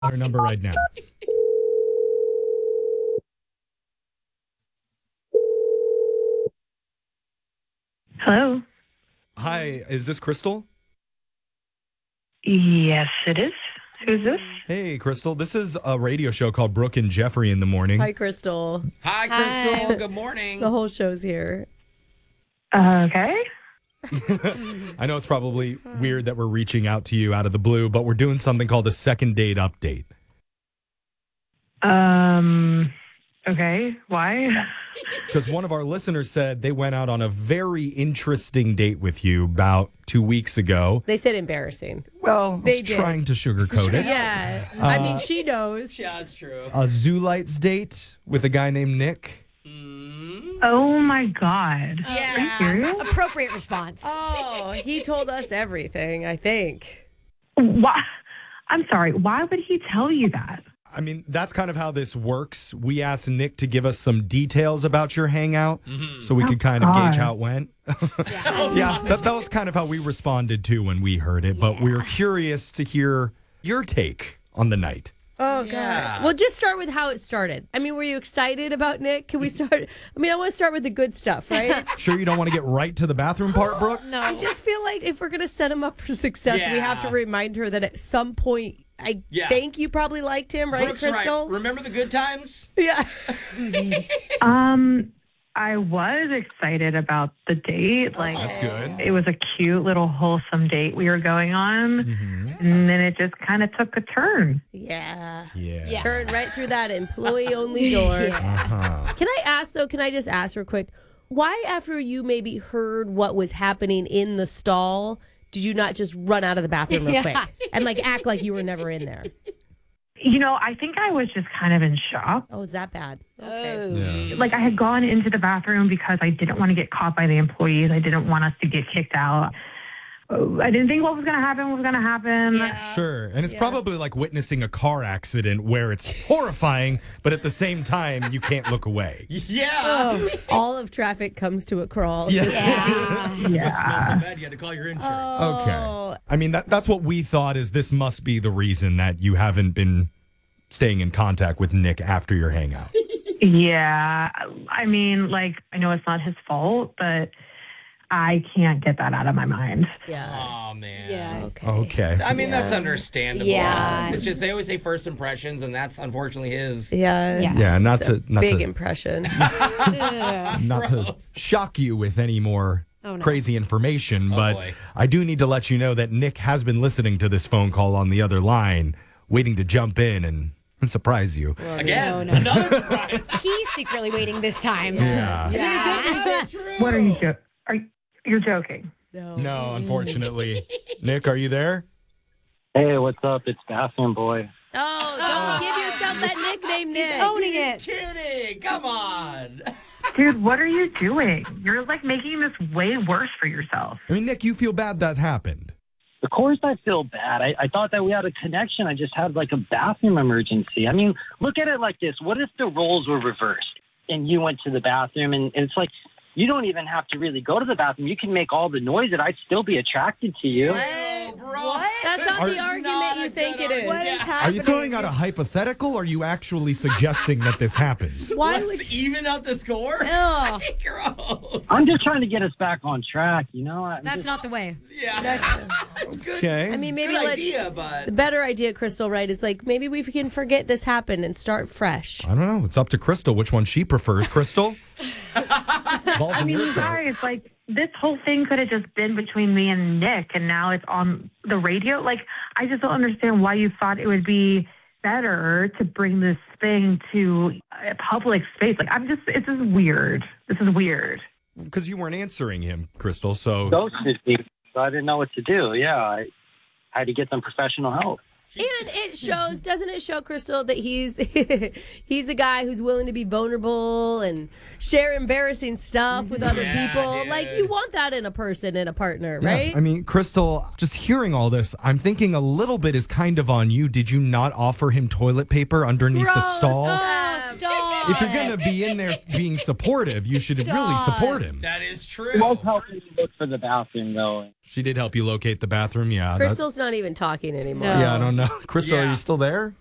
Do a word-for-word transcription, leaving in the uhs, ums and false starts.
Our number right now. Hello. Hi, is this Crystal? Yes, it is. Who's this? Hey, Crystal. This is a radio show called Brooke and Jeffrey in the morning. Hi, Crystal. Hi, Crystal. Hi. Good morning. The whole show's here. Okay. I know it's probably weird that we're reaching out to you out of the blue, but we're doing something called a second date update. Um. Okay. Why? Because one of our listeners said they went out on a very interesting date with you about two weeks ago. They said embarrassing. Well, I They was did. trying to sugarcoat it. Yeah. I mean, she knows. Yeah, that's true. A Zoo Lights date with a guy named Nick. Oh my God. Are you Yeah. serious? Appropriate response. Oh, he told us everything, I think. Why? I'm sorry. Why would he tell you that? I mean, that's kind of how this works. We asked Nick to give us some details about your hangout so we could kind of God. gauge how it went. yeah, that, that was kind of how we responded to when we heard it. But we were curious to hear your take on the night. Oh, Yeah. God. Well, just start with how it started. I mean, were you excited about Nick? Can we start? I mean, I want to start with the good stuff, right? Sure you don't want to get right to the bathroom part, Brooke? No. I just feel like if we're going to set him up for success, we have to Yeah. remind her that at some point, I Yeah. think you probably liked him, right, Brooke's Crystal? right. Remember the good times? Yeah. Um. I was excited about the date. Like, That's good. it was a cute little wholesome date we were going on, and then it just kind of took a turn. Yeah. Yeah. Yeah. Turn right through that employee-only door. Uh-huh. Can I ask, though, can I just ask real quick, why after you maybe heard what was happening in the stall, did you not just run out of the bathroom real Yeah. quick and, like, act like you were never in there? You know, I think I was just kind of in shock. Oh, is that bad? Okay. Oh. Yeah. Like, I had gone into the bathroom because I didn't want to get caught by the employees. I didn't want us to get kicked out. Uh, I didn't think what was going to happen was going to happen. Sure. And it's probably like witnessing a car accident where it's horrifying, but at the same time, you can't look away. Yeah. All of traffic comes to a crawl. Yeah. Yeah. It smells so Yeah. bad you had to call your insurance. Oh. Okay. I mean, that that's what we thought is this must be the reason that you haven't been staying in contact with Nick after your hangout. Yeah. I mean, like, I know it's not his fault, but I can't get that out of my mind. Yeah. Oh, man. Yeah. Okay. Okay. I mean, that's understandable. Yeah. It's just they always say first impressions, and that's unfortunately his. Yeah. Yeah. Yeah, not to not Big to impression. not to shock you with any more Oh, no. crazy information, but boy. I do need to let you know that Nick has been listening to this phone call on the other line, waiting to jump in and, and surprise you. Again, no, no. another surprise. He's secretly waiting this time. Yeah. Yeah. What are you jo- Are you, you're joking? No. No, unfortunately. Nick, are you there? Hey, what's up? It's Bathroom Boy. Oh, don't give yourself that nickname, Nick. Owning it. Kidding. Come on. Dude, what are you doing? You're like making this way worse for yourself. I mean, Nick, you feel bad that happened. Of course I feel bad. I, I thought that we had a connection. I just had like a bathroom emergency. I mean, look at it like this. What if the roles were reversed and you went to the bathroom and, and it's like you don't even have to really go to the bathroom. You can make all the noise and I'd still be attracted to you. Oh, bro. That's not Are- the argument Not you a think good it is. What is Yeah. Are happening? you throwing out a hypothetical or are you actually suggesting that this happens? Why Let's would you? even out the score? Ugh. Gross. I'm just trying to get us back on track, you know? I'm That's just- not the way. Yeah. Okay. I mean, maybe Good let's. idea, but The better idea, Crystal, right, is like maybe we can forget this happened and start fresh. I don't know. It's up to Crystal which one she prefers. Crystal? Balls I in mean, your you court. guys, like, this whole thing could have just been between me and Nick, and now it's on the radio. Like, I just don't understand why you thought it would be better to bring this thing to a public space. Like, I'm just, it's just weird. This is weird. Because you weren't answering him, Crystal. So ghosted me, so I didn't know what to do. Yeah, I had to get some professional help. And it shows, doesn't it show, Crystal, that he's he's a guy who's willing to be vulnerable and share embarrassing stuff with other Yeah, people. dude. Like, you want that in a person, in a partner, Yeah, right? I mean, Crystal, just hearing all this, I'm thinking a little bit is kind of on you. Did you not offer him toilet paper underneath the Gross. stall? Oh, stop. If you're going to be in there being supportive, you should really Stop. support him. that is true. It was helping me look for the bathroom, though. She did help you locate the bathroom. Yeah. that- Crystal's not even talking anymore. No. yeah, I don't know. Crystal, are Yeah. you still there?